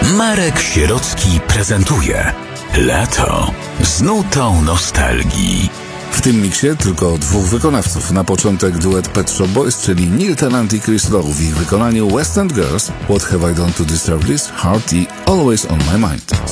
Marek Sierocki prezentuje Lato z nutą nostalgii. W tym miksie tylko dwóch wykonawców. Na początek duet Pet Shop Boys, czyli Neil Tennant i Chris Lowe w ich wykonaniu West End Girls, What Have I Done to Deserve This, Heart i Always on My Mind.